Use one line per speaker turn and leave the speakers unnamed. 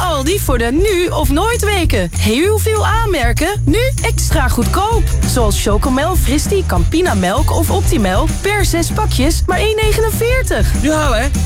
Aldi voor de nu of nooit weken. Heel veel aanmerken, nu extra goedkoop. Zoals Chocomel, Fristie, Campina Melk of Optimelk per 6 pakjes maar 1,49.
Nu halen, hè?